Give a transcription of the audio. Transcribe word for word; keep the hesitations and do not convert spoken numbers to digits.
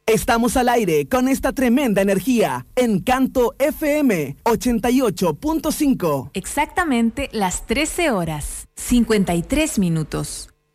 Estamos al aire con esta tremenda energía. Encanto F M ochenta y ocho punto cinco. Exactamente las trece horas, cincuenta y tres minutos.